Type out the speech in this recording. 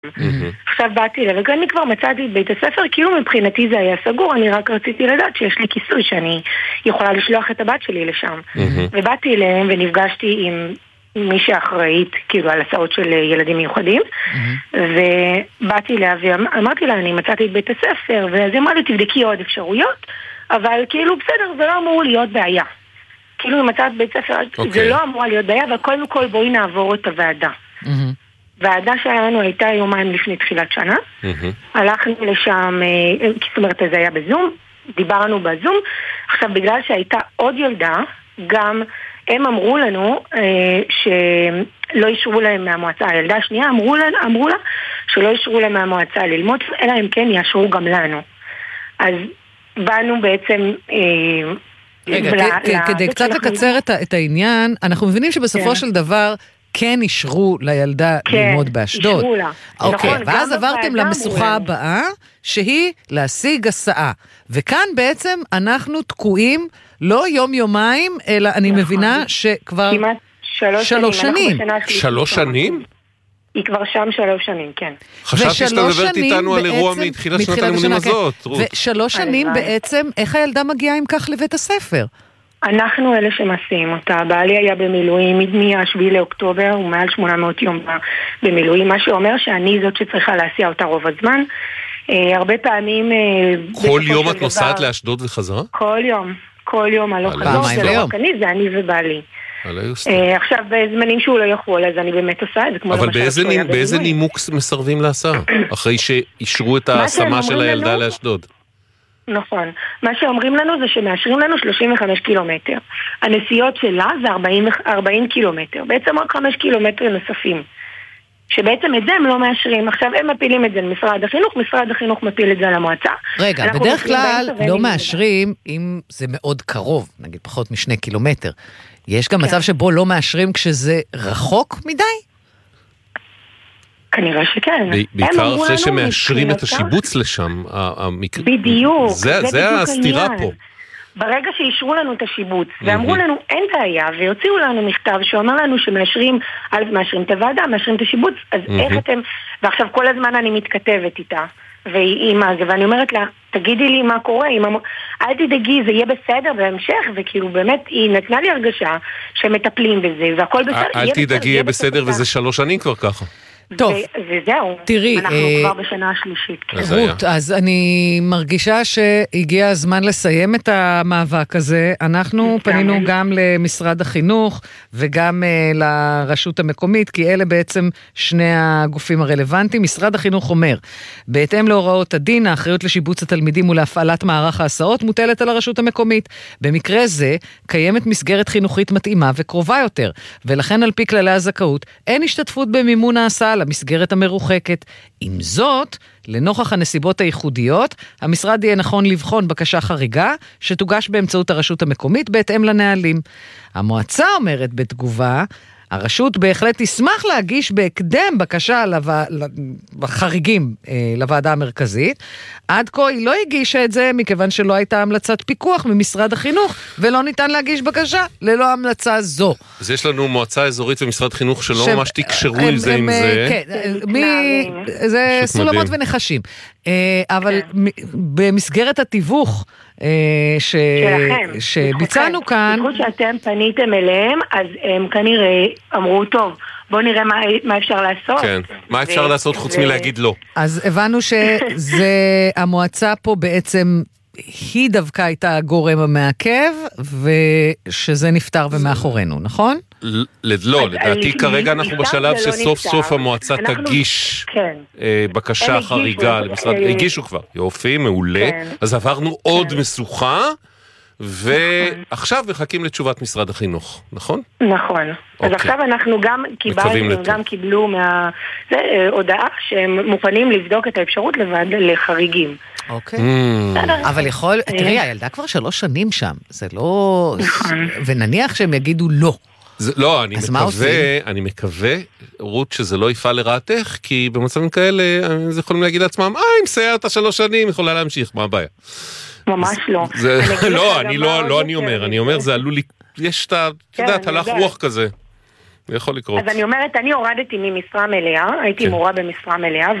עכשיו באתי לה, ואני כבר מצאתי את בית הספר, כאילו מבחינתי זה היה סגור, אני רק רציתי לדעת שיש לי כיסוי שאני יכולה לשלוח את הבת שלי לשם. ובאתי אליהם ונפגשתי עם מי שאחראית, כאילו, על הסעות של ילדים מיוחדים, ובאתי לה ואמרתי לה, אני מצאתי את בית הספר, ואז אמרה לי, תבדקי עוד אפשרויות, אבל כאילו, בסדר, זה לא אמור להיות בעיה. כאילו, אם מצאת בית ספר, זה לא אמור להיות בעיה, אבל קודם כל בואי נעבור את הוועדה. ועדה שלנו הייתה יומיים לפני תחילת שנה, הלכנו לשם, זאת אומרת, זה היה בזום, דיברנו בזום, עכשיו בגלל שהייתה עוד ילדה, גם הם אמרו לנו שלא אישרו להם מהמועצה, הילדה השנייה אמרו לה שלא אישרו להם מהמועצה ללמוד, אלא הם כן יאשרו גם לנו. אז באנו בעצם... רגע, כדי קצת לקצר את העניין, אנחנו מבינים שבסופו של דבר כן אישרו לילדה ללמוד באשדוד. אישרו לה. אוקיי, ואז עברתם למשוכה הבאה, שהיא להשיג הסעה. וכאן בעצם אנחנו תקועים לא יום-יומיים, אלא אני מבינה שכבר... כמעט 3 שנים. 3 שנים? היא כבר שם 3 שנים, כן. חשבתי שאתה מדברת איתנו על אירוע מתחילת שנת הלימודים הזאת. ו3 שנים בעצם, איך הילדה מגיעה עם כך לבית הספר? אנחנו אלה שמסיעים אותה. בעלי היה במילואים מ-7 לאוקטובר, הוא מעל 800 יום במילואים, מה שאומר שאני זאת שצריכה להסיע אותה רוב הזמן. הרבה פעמים... כל יום את נוסעת לאשדוד וחזרה? כל יום, הלוך חזור, זה לא רק אני, זה אני ובעלי. עכשיו בזמנים שהוא לא יכול, אז אני באמת עושה את זה. אבל באיזה נימוק מסרבים להסעה? אחרי שאישרו את ההשמה של הילדה לאשדוד? נכון. מה שאומרים לנו זה שמאשרים לנו 35 קילומטר. הנסיעות שלה זה 40 קילומטר. בעצם רק 5 קילומטר נוספים. שבעצם את זה הם לא מאשרים. עכשיו הם מפילים את זה למשרד החינוך, משרד החינוך מפיל את זה למועצה. רגע, בדרך כלל לא מאשרים אם זה מאוד קרוב, נגיד פחות מ2 קילומטר. יש גם מצב שבו לא מאשרים כשזה רחוק מדי? כנראה שכן. בעיקר אחרי שמאשרים את השיבוץ לשם. בדיוק. זה הסתירה פה. ברגע שאישרו לנו את השיבוץ, ואמרו לנו אין בעיה, והוציאו לנו מכתב שאומר לנו שמאשרים, מאשרים את הוועדה, מאשרים את השיבוץ, אז איך אתם, ועכשיו כל הזמן אני מתכתבת איתה, והיא מה זה, ואני אומרת לה, תגידי לי מה קורה, אל תדאגי, זה יהיה בסדר בהמשך, וכאילו באמת היא נתנה לי הרגשה שמטפלים בזה, והכל בסדר. אל תדאגי, יהיה בסדר, וזה 3 שנים כבר ככה. טוב, וזהו, תראי, אנחנו כבר בשנה השלישית. רות, אז אני מרגישה שהגיע הזמן לסיים את המאבק הזה. אנחנו פנינו גם למשרד החינוך וגם לרשות המקומית, כי אלה בעצם שני הגופים הרלוונטיים. משרד החינוך אומר, בהתאם להוראות הדין, האחריות לשיבוץ התלמידים ולהפעלת מערך ההסעות מוטלת על הרשות המקומית. במקרה זה, קיימת מסגרת חינוכית מתאימה וקרובה יותר, ולכן על פי כללי הזכאות, אין השתתפות במימון ההסעה למסגרת המרוחקת. עם זאת, לנוכח הנסיבות הייחודיות, המשרד יהיה נכון לבחון בקשה חריגה שתוגש באמצעות הרשות המקומית בהתאם לנהלים. המועצה אומרת בתגובה, הרשות בהחלט תשמח להגיש בהקדם בקשה לחריגים לוועדה המרכזית. עד כה היא לא הגישה את זה מכיוון שלא הייתה המלצת פיקוח ממשרד החינוך, ולא ניתן להגיש בקשה ללא המלצה זו. אז יש לנו מועצה אזורית ומשרד חינוך שלא ממש תקשרו עם זה עם זה. כן, זה סולמות ונחשים. אבל במסגרת התיווך שביצענו כאן... בגלל שאתם פניתם אליהם, אז הם כנראה אמרו, טוב, בואו נראה מה אפשר לעשות. כן, מה אפשר לעשות חוץ מלהגיד לא. אז הבנו שזה, המועצה פה בעצם, היא דווקא הייתה הגורם המעכב, ושזה נפטר ומאחורינו, נכון? לא, לדעתי כרגע אנחנו בשלב שסוף סוף המועצה תגיש בקשה חריגה למשרד, הגישו כבר, יופי, מעולה, אז עברנו עוד משוכה, ועכשיו מחכים לתשובת משרד החינוך, נכון? נכון. אז עכשיו אנחנו גם קיבלו הודעה שהם מוכנים לבדוק את האפשרות לחריגים. אוקיי. אבל תראי, הילדה כבר 3 שנים שם, זה לא... ונניח שהם יגידו לא. לא, אני מקווה, רות, שזה לא יפעל לרעתך, כי במצבים כאלה, הם יכולים להגיד לעצמם, אם סיירת 3 שנים, יכולה להמשיך, מה הבעיה? ממש לא. לא, אני אומר, זה עלול, יש את יודעת, הלך רוח כזה. יכול לקרות. אז אני אומרת, אני הורדתי ממשרה מלאה, הייתי מורה במשרה מלאה,